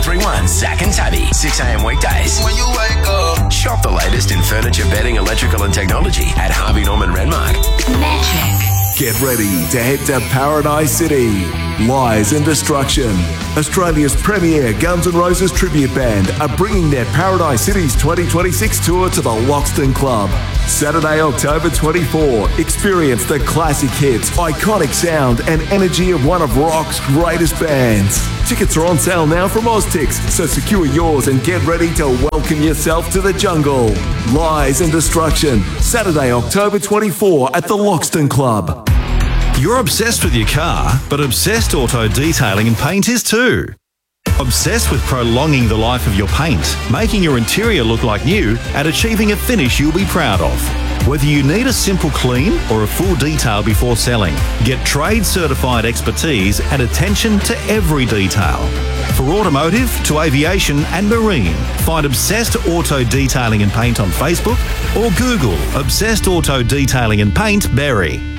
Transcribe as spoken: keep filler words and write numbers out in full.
three one Zach and Tabby, six a.m. weekdays. When you wake up. Shop the latest in furniture, bedding, electrical and technology at Harvey Norman Renmark. Magic. Get ready to head to Paradise City. Lies and Destruction, Australia's premier Guns N' Roses tribute band, are bringing their Paradise City's twenty twenty-six tour to the Loxton Club. Saturday, October twenty-fourth, experience the classic hits, iconic sound and energy of one of rock's greatest bands. Tickets are on sale now from Oztix, so secure yours and get ready to welcome yourself to the jungle. Lies and Destruction, Saturday, October twenty-fourth at the Loxton Club. You're obsessed with your car, but Obsessed Auto Detailing and Paint is too. Obsessed with prolonging the life of your paint, making your interior look like new, and achieving a finish you'll be proud of. Whether you need a simple clean or a full detail before selling, get trade-certified expertise and attention to every detail. For automotive to aviation and marine, find Obsessed Auto Detailing and Paint on Facebook or Google Obsessed Auto Detailing and Paint Berry.